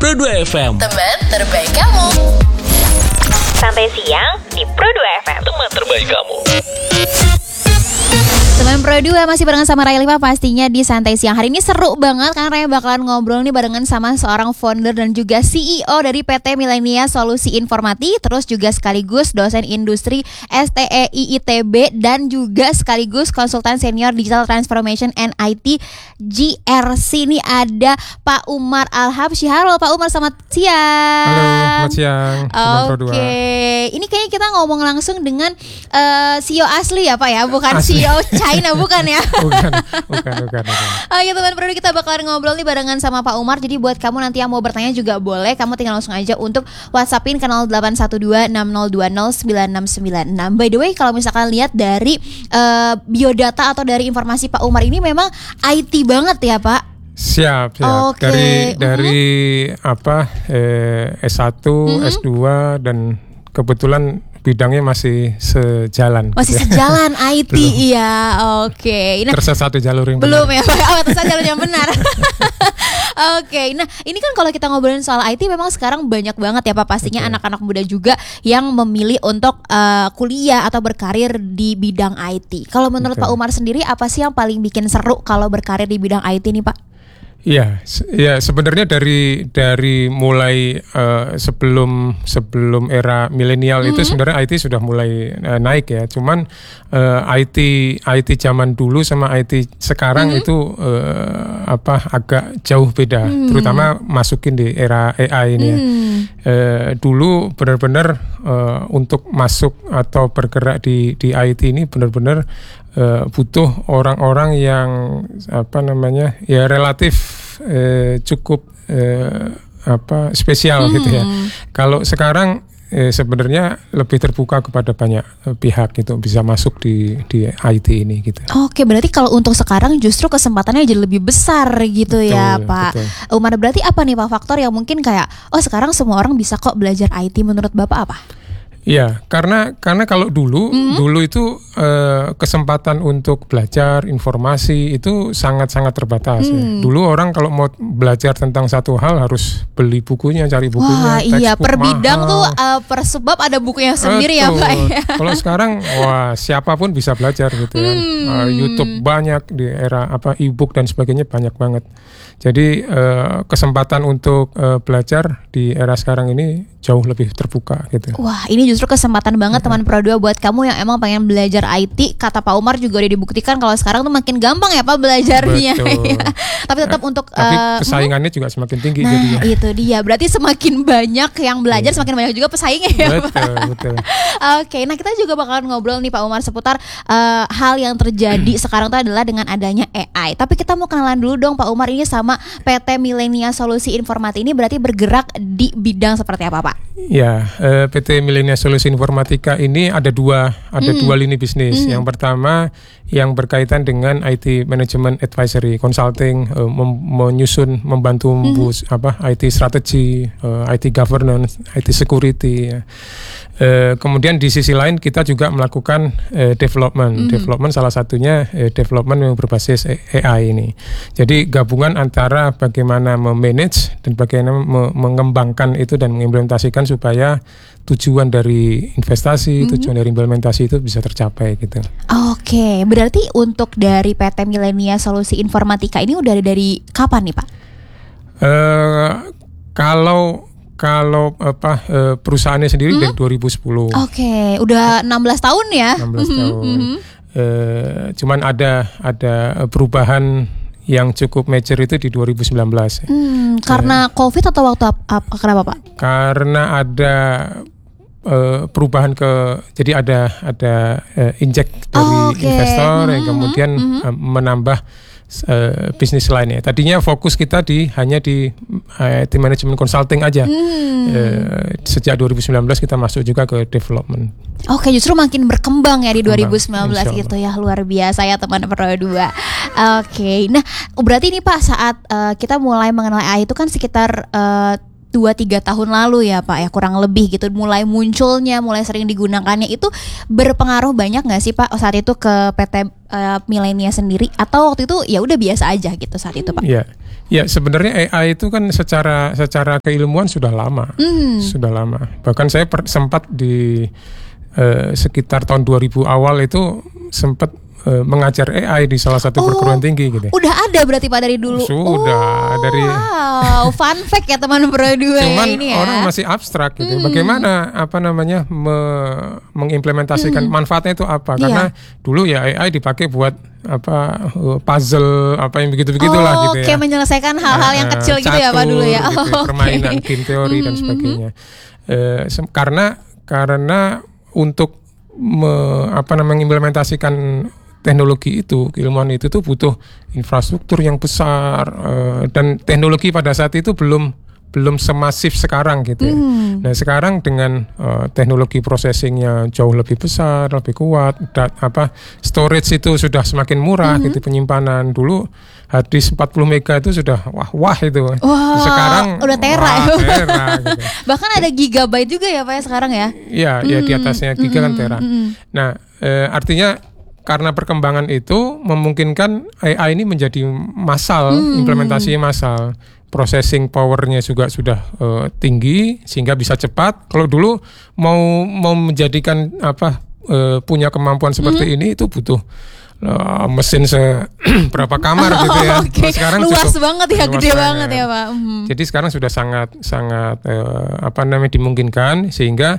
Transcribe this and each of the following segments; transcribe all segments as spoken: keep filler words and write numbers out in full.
Pro dua F M. Teman terbaik kamu. Santai siang di Pro dua F M. Teman terbaik kamu. Teman Pro dua masih barengan sama Raya Lima pastinya di Santai Siang. Hari ini seru banget karena Raya bakalan ngobrol nih barengan sama seorang founder dan juga C E O dari P T Milenia Solusi Informati, terus juga sekaligus dosen industri S T E I I T B dan juga sekaligus konsultan senior Digital Transformation and I T G R C. Ini ada Pak Umar Al-Habsyi. Halo Pak Umar, selamat siang. Halo, selamat siang. Teman Pro dua. Oke, ini kayaknya kita ngomong langsung dengan uh, C E O asli ya Pak ya, bukan Asli. C E O China, bukan ya? Bukan, bukan, bukan, bukan. Oke teman Pro, kita bakalan ngobrol nih barengan sama Pak Umar. Jadi buat kamu nanti yang mau bertanya juga boleh. Kamu tinggal langsung aja untuk WhatsAppin ke nol delapan satu dua enam nol dua nol sembilan enam sembilan enam. By the way, kalau misalkan lihat dari uh, biodata atau dari informasi Pak Umar ini memang I T banget ya Pak? Siap, siap. Oke. Dari dari apa eh, S satu, Mm-hmm. S dua dan kebetulan bidangnya masih sejalan. Masih gitu ya. sejalan I T. Belum. Iya. Oke. Nah, Tersesat satu jalur yang belum benar. ya Pak? Oh, tersesat jalur yang benar. Oke, nah ini kan kalau kita ngobrolin soal I T memang sekarang banyak banget ya Pak. Pastinya Betul. anak-anak muda juga yang memilih untuk uh, kuliah atau berkarir di bidang I T. Kalau menurut Betul. Pak Umar sendiri apa sih yang paling bikin seru kalau berkarir di bidang I T nih Pak? Iya, se- ya sebenarnya dari dari mulai eh, sebelum sebelum era milenial itu sebenarnya I T sudah mulai eh, naik ya. Cuman eh, I T I T zaman dulu sama I T sekarang itu eh, apa agak jauh beda. Terutama masukin di era A I ini ya. Eh, dulu benar-benar eh, untuk masuk atau bergerak di di I T ini benar-benar Uh, butuh orang-orang yang apa namanya ya relatif uh, cukup uh, apa spesial hmm. gitu ya. Kalau sekarang eh, sebenarnya lebih terbuka kepada banyak uh, pihak gitu bisa masuk di di I T ini gitu. Oke, berarti kalau untuk sekarang justru kesempatannya jadi lebih besar gitu Betul, ya Pak betul. Umar. Berarti apa nih Pak faktor yang mungkin kayak oh sekarang semua orang bisa kok belajar I T, menurut Bapak apa? Iya, karena karena kalau dulu mm-hmm. dulu itu eh, kesempatan untuk belajar informasi itu sangat-sangat terbatas. Mm. Ya. Dulu orang kalau mau belajar tentang satu hal harus beli bukunya, cari bukunya. Wah iya, textbook per bidang mahal. tuh uh, per sebab ada bukunya sendiri ya Betul. Pak ya. Kalau sekarang wah siapapun bisa belajar gitu ya. Hmm. Uh, YouTube banyak di era apa e-book dan sebagainya banyak banget. Jadi uh, kesempatan untuk uh, belajar di era sekarang ini jauh lebih terbuka gitu. Wah, ini justru kesempatan banget teman Pro dua buat kamu yang emang pengen belajar I T. Kata Pak Umar juga udah dibuktikan kalau sekarang tuh makin gampang ya Pak belajarnya. Betul. Ya. Tapi tetap untuk Tapi uh, persaingannya juga semakin tinggi nah jadinya. itu dia. Berarti semakin banyak yang belajar, semakin banyak juga pesaingnya ya Pak. Betul, betul. Oke, nah kita juga bakalan ngobrol nih Pak Umar seputar uh, hal yang terjadi sekarang tuh adalah dengan adanya A I. Tapi kita mau kenalan dulu dong Pak Umar ini sama P T Milenia Solusi Informati ini berarti bergerak di bidang seperti apa Pak? Ya, eh, P T Milenia Solusi Informatika ini ada dua ada Mm. dua lini bisnis. Mm. Yang pertama yang berkaitan dengan I T Management Advisory Consulting, eh, mem- menyusun membantu membus apa I T strategi, eh, I T governance, I T security. Ya. Eh, kemudian di sisi lain kita juga melakukan eh, development. Development salah satunya eh, development yang berbasis A I ini. Jadi gabungan antara bagaimana memanage dan bagaimana me- mengembangkan itu dan mengimplementasikan supaya tujuan dari investasi, tujuan dari implementasi itu bisa tercapai gitu. Oke, berarti untuk dari P T Milenia Solusi Informatika ini udah dari kapan nih Pak? Eh, kalau kalau apa eh, perusahaannya sendiri dari dua ribu sepuluh. Oke, udah enam belas tahun ya? enam belas tahun. Eh, cuman ada ada perubahan yang cukup major itu di dua ribu sembilan belas. Hmm, karena COVID atau waktu apa, apa kenapa Pak? Karena ada uh, perubahan ke jadi ada ada uh, inject dari Oh, oke. investor yang Mhm, kemudian mhm. uh, menambah uh, bisnis lainnya. Tadinya fokus kita di hanya di uh, I T management consulting aja. Hmm. Uh, sejak dua ribu sembilan belas kita masuk juga ke development. Oke, justru makin berkembang ya di dua ribu Berkembang, sembilan belas insya gitu ya. Luar biasa ya teman Pro dua. Oke, nah berarti ini Pak saat uh, kita mulai mengenal A I itu kan sekitar uh, dua tiga tahun lalu ya Pak ya, kurang lebih gitu. Mulai munculnya, mulai sering digunakannya itu berpengaruh banyak gak sih Pak saat itu ke P T uh, Milenia sendiri? Atau waktu itu ya udah biasa aja gitu saat itu Pak? Ya, Ya sebenarnya A I itu kan secara secara keilmuan sudah lama, mm. sudah lama. Bahkan saya per, sempat di eh, sekitar tahun dua ribu awal itu sempat eh, mengajar A I di salah satu oh, perguruan tinggi gitu. Udah ada berarti Pak dari dulu. Sudah oh, dari. Wow, fun fact ya teman Pro dua Cuman ini ya. orang masih abstrak gitu. Mm. Bagaimana apa namanya me, mengimplementasikan mm. manfaatnya itu apa? Karena yeah. dulu ya A I dipakai buat apa puzzle apa yang begitu-begitulah oh, gitu ya. Oke, menyelesaikan hal-hal yang kecil catur, gitu ya Pak dulu ya. Gitu, oh, permainan okay. game teori mm-hmm. dan sebagainya. Eh, se- karena karena untuk me, apa namanya mengimplementasikan teknologi itu, keilmuan itu tuh butuh infrastruktur yang besar eh, dan teknologi pada saat itu belum belum semasif sekarang gitu ya. Mm. Nah sekarang dengan uh, teknologi processingnya jauh lebih besar, lebih kuat, dat, apa storage itu sudah semakin murah mm-hmm. gitu penyimpanan. Dulu hard disk empat puluh mega itu sudah wah wah itu. Wow, sekarang udah tera. Wah, tera gitu. Bahkan ada gigabyte juga ya Pak ya sekarang ya. Iya, mm. ya di atasnya giga mm-hmm. kan tera. Mm-hmm. Nah eh, artinya karena perkembangan itu memungkinkan A I ini menjadi massal, mm. implementasinya massal. Processing powernya juga sudah uh, tinggi sehingga bisa cepat. Kalau dulu mau mau menjadikan apa uh, punya kemampuan seperti mm-hmm. ini itu butuh uh, mesin seberapa kamar gitu ya. Okay. Sekarang luas cukup, banget ya, gede banget ya Pak. Mm-hmm. Jadi sekarang sudah sangat sangat uh, apa namanya dimungkinkan sehingga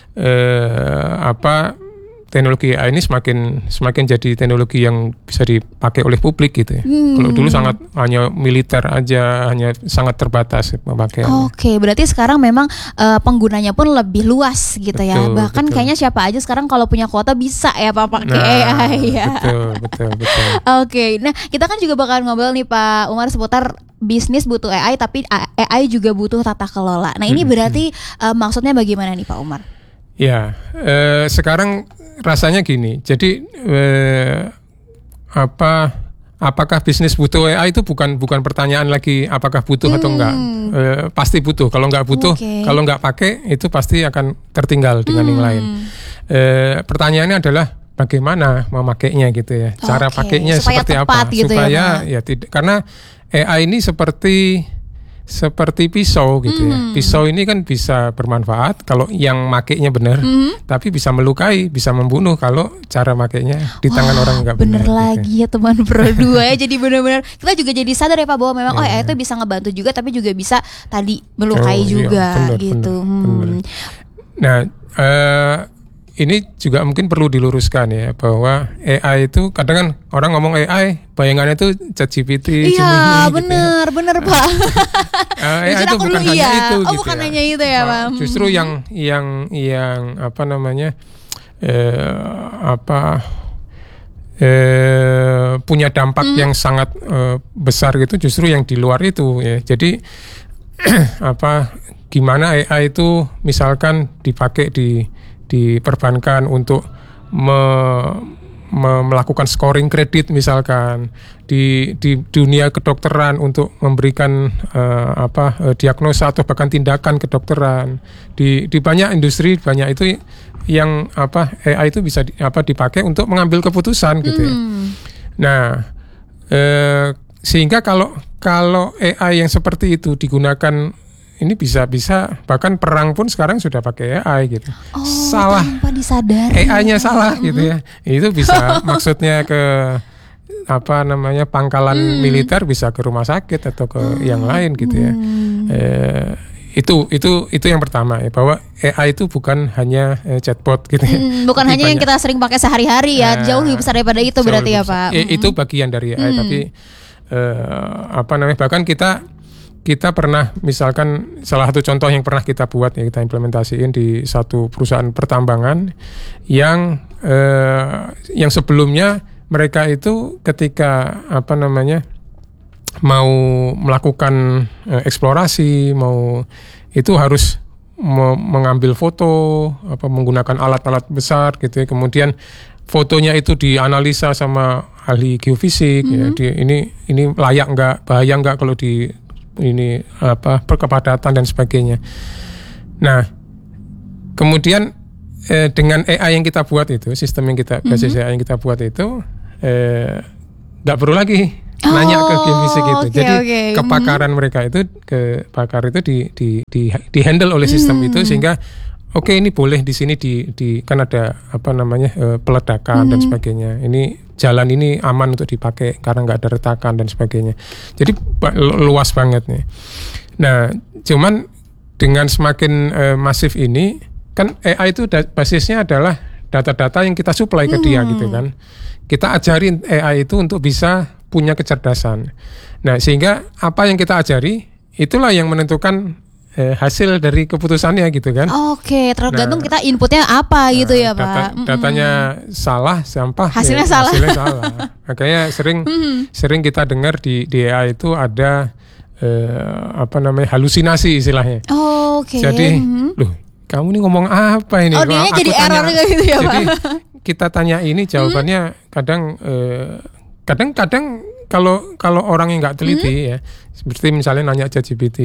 uh, apa teknologi A I ini semakin semakin jadi teknologi yang bisa dipakai oleh publik gitu ya. Hmm. Kalau dulu sangat hanya militer aja, hanya sangat terbatas pemakaiannya. Oke, okay, berarti sekarang memang uh, penggunanya pun lebih luas gitu betul, ya. Bahkan betul. Kayaknya siapa aja sekarang kalau punya kuota bisa ya Pak pakai nah, A I ya. Betul, betul, betul. Oke, okay. Nah kita kan juga bakal ngobrol nih Pak Umar seputar bisnis butuh A I tapi A I juga butuh tata kelola. Nah ini berarti uh, maksudnya bagaimana nih Pak Umar? Ya, eh, sekarang rasanya gini. Jadi eh, apa apakah bisnis butuh A I itu bukan bukan pertanyaan lagi apakah butuh hmm. atau enggak. Eh, pasti butuh. Kalau enggak butuh, okay. kalau enggak pakai itu pasti akan tertinggal dengan hmm. yang lain. Eh, pertanyaannya adalah bagaimana memakainya gitu ya. Cara okay. pakainya supaya seperti apa gitu supaya ya, ya tidak karena A I ini seperti seperti pisau gitu ya. Hmm. Pisau ini kan bisa bermanfaat kalau yang makainya benar, hmm. tapi bisa melukai, bisa membunuh kalau cara makainya di tangan Wah, orang nggak benar. Bener lagi gitu ya teman Pro dua ya. Jadi benar-benar kita juga jadi sadar ya Pak bahwa memang yeah. oh A I itu bisa ngebantu juga tapi juga bisa tadi melukai oh, juga iya, bener, gitu. Bener, hmm. bener. Nah, uh, ini juga mungkin perlu diluruskan ya bahwa A I itu kadang kan orang ngomong A I bayangannya itu ChatGPT. Iya benar gitu ya. benar Pak. uh, A I itu bukan hanya iya. itu. Oh gitu bukan ya. hanya itu ya Pak. Justru hmm. yang yang yang apa namanya eh, apa eh, punya dampak hmm. yang sangat eh, besar gitu justru yang di luar itu ya. Jadi apa gimana A I itu misalkan dipakai di di perbankan untuk me, me, melakukan scoring kredit misalkan di di dunia kedokteran untuk memberikan uh, apa uh, diagnosa atau bahkan tindakan kedokteran di di banyak industri banyak itu yang apa A I itu bisa di, apa dipakai untuk mengambil keputusan gitu ya. Hmm. Nah uh, sehingga kalau kalau A I yang seperti itu digunakan ini bisa-bisa bahkan perang pun sekarang sudah pakai A I gitu. Oh, salah. Tanpa disadari. A I-nya salah gitu ya. Itu bisa maksudnya ke apa namanya pangkalan hmm. militer bisa ke rumah sakit atau ke hmm. yang lain gitu ya. Hmm. Eh, itu itu itu yang pertama ya bahwa A I itu bukan hanya eh, chatbot gitu ya. Hmm, bukan hanya banyak. Yang kita sering pakai sehari-hari ya. Nah, jauh lebih besar daripada itu berarti ya Pak. Eh, hmm. Itu bagian dari A I hmm. tapi eh, apa namanya bahkan kita Kita pernah misalkan salah satu contoh yang pernah kita buat ya kita implementasiin di satu perusahaan pertambangan yang eh, yang sebelumnya mereka itu ketika apa namanya mau melakukan eh, eksplorasi mau itu harus me- mengambil foto apa menggunakan alat-alat besar gitu ya kemudian fotonya itu dianalisa sama ahli geofisik mm-hmm. ya di, ini ini layak nggak bahaya nggak kalau di ini apa kepadatan dan sebagainya. Nah, kemudian eh, dengan A I yang kita buat itu, sistem yang kita basis mm-hmm. A I yang kita buat itu, nggak eh, perlu lagi nanya ke geofisik itu. oke, Jadi oke. kepakaran mereka itu ke pakar itu di di di, di handle oleh sistem Hmm. itu sehingga oke ini boleh di sini di di kan ada apa namanya eh, peledakan dan sebagainya. Ini jalan ini aman untuk dipakai karena nggak ada retakan dan sebagainya. Jadi ba- lu- luas banget nih. Nah, cuman dengan semakin eh, masif ini kan A I itu da- basisnya adalah data-data yang kita supply ke dia gitu kan. Kita ajarin A I itu untuk bisa punya kecerdasan. Nah, sehingga apa yang kita ajari itulah yang menentukan eh, hasil dari keputusannya gitu kan. Oke, tergantung Nah, kita inputnya apa gitu ya, Data- Pak. Mm-mm. datanya salah, sampah. Hasilnya ya, salah. Hasilnya salah. Makanya sering sering kita dengar di di A I itu ada eh, apa namanya halusinasi istilahnya. Oke. Jadi, Mhm. loh, kamu ini ngomong apa ini? Oh, Kok dianya aku jadi tanya- error gitu ya, Pak? Jadi kita tanya ini jawabannya kadang eh, kadang-kadang kalau kalau orang yang nggak teliti ya, seperti misalnya nanya ChatGPT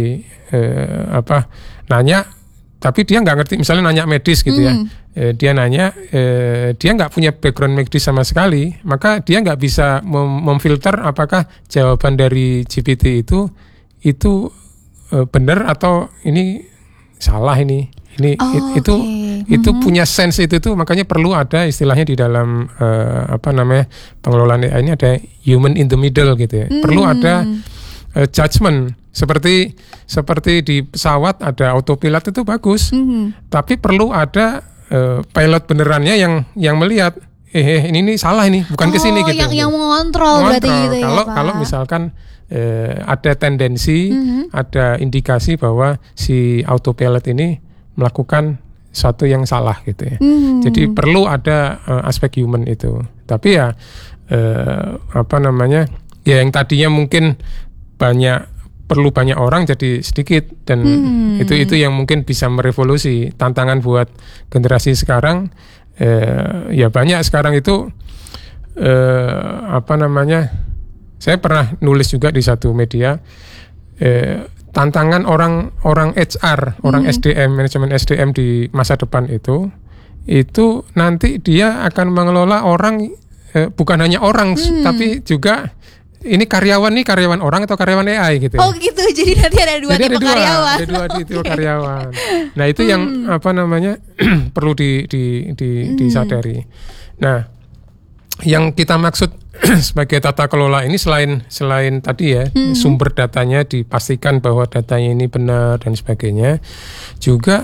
eh, apa nanya tapi dia nggak ngerti, misalnya nanya medis gitu ya, eh, dia nanya eh, dia nggak punya background medis sama sekali, maka dia nggak bisa mem- memfilter apakah jawaban dari G P T itu itu eh, benar atau ini salah ini ini Oh, it- itu oke. itu punya sense itu tuh, makanya perlu ada istilahnya di dalam eh, apa namanya pengelolaan A I ini ada human in the middle gitu ya. Perlu ada eh, judgment seperti seperti di pesawat ada autopilot itu bagus, Mhm. tapi perlu ada eh, pilot benerannya yang yang melihat eh, eh ini ini salah ini bukan ke sini Oh, gitu. yang yang mengontrol berarti Mengontrol. gitu ya, Kalau Pak. kalau misalkan eh, ada tendensi, ada indikasi bahwa si autopilot ini melakukan sesuatu yang salah gitu ya. Mhm. Jadi perlu ada eh, aspek human itu. Tapi ya eh, apa namanya? Ya yang tadinya mungkin banyak perlu banyak orang jadi sedikit, dan Hmm. itu itu yang mungkin bisa merevolusi. Tantangan buat generasi sekarang eh, ya banyak sekarang itu eh, apa namanya? Saya pernah nulis juga di satu media eh, tantangan orang orang H R, orang S D M, manajemen S D M di masa depan itu itu nanti dia akan mengelola orang eh, bukan hanya orang tapi juga ini karyawan nih karyawan orang atau karyawan A I gitu ya. Oh gitu, jadi nanti ada dua Jadi tipe ada dua, karyawan. ada dua tipe Oke. karyawan. Nah itu yang apa namanya perlu di, di, di, disadari. Nah yang kita maksud sebagai tata kelola ini selain selain tadi ya sumber datanya dipastikan bahwa datanya ini benar dan sebagainya, juga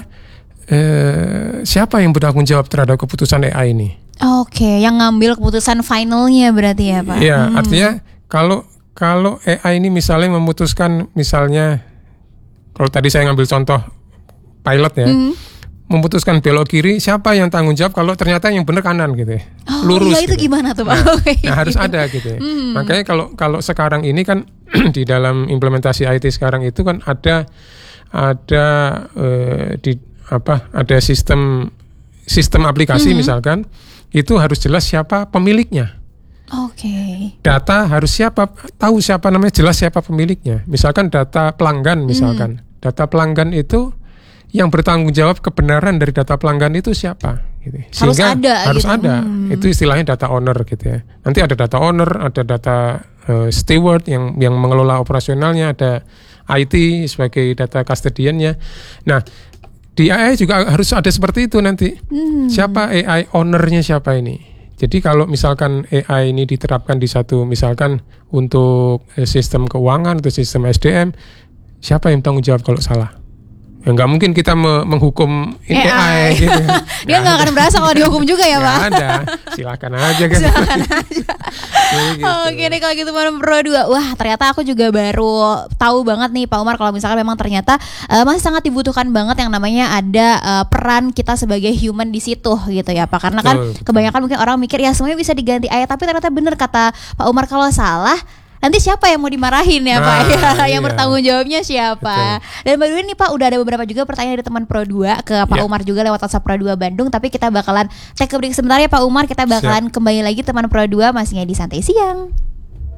eh, siapa yang bertanggung jawab terhadap keputusan A I ini? Oke, yang ngambil keputusan finalnya berarti ya, Pak. Iya, artinya kalau kalau A I ini misalnya memutuskan, misalnya kalau tadi saya ngambil contoh pilot ya, memutuskan belok kiri, siapa yang tanggung jawab kalau ternyata yang benar kanan gitu ya, Oh, lurus. iya, itu gitu. gimana tuh, Pak? Nah, Oke. nah, harus ada gitu ya. Makanya kalau kalau sekarang ini kan di dalam implementasi I T sekarang itu kan ada ada eh, di apa ada sistem sistem aplikasi misalkan itu harus jelas siapa pemiliknya. Oke. Data harus siapa, tahu siapa namanya, jelas siapa pemiliknya. Misalkan data pelanggan misalkan. Data pelanggan itu yang bertanggung jawab kebenaran dari data pelanggan itu siapa gitu. Harus ada harus gitu. ada. Hmm. Itu istilahnya data owner gitu ya. Nanti ada data owner, ada data eh, steward yang yang mengelola operasionalnya, ada I T sebagai data custodiannya. Nah, di A I juga harus ada seperti itu nanti. Hmm. Siapa A I ownernya, siapa ini? Jadi kalau misalkan A I ini diterapkan di satu, misalkan untuk eh, sistem keuangan atau sistem S D M, siapa yang tanggung jawab kalau salah? Ya nggak mungkin kita me- menghukum ini A I. A I gitu. Dia nggak akan berasa kalau dihukum juga ya, Pak. Nggak ada, silakan aja kan. Jadi gitu. Oke deh kalau gitu Madam Pro dua. Wah ternyata aku juga baru tahu banget nih Pak Umar kalau misalkan memang ternyata uh, masih sangat dibutuhkan banget yang namanya ada uh, peran kita sebagai human di situ gitu ya Pak. Karena kan Betul, betul. kebanyakan mungkin orang mikir ya semuanya bisa diganti A I, tapi ternyata bener kata Pak Umar kalau salah nanti siapa yang mau dimarahin ya Pak? Nah, Ya, yang iya. bertanggung jawabnya siapa? Dan by the way nih Pak udah ada beberapa juga pertanyaan dari teman Pro dua ke Pak Ya. Umar juga lewat WhatsApp Pro dua Bandung. Tapi kita bakalan take a break sebentar ya Pak Umar. Kita bakalan kembali lagi teman Pro dua masihnya di Santai Siang.